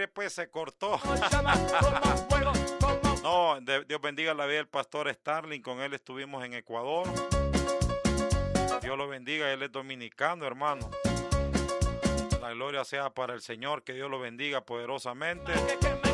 pues se cortó. No, Dios bendiga la vida del pastor Starling, con él estuvimos en Ecuador. Dios lo bendiga, él es dominicano, hermano. La gloria sea para el Señor, que Dios lo bendiga poderosamente.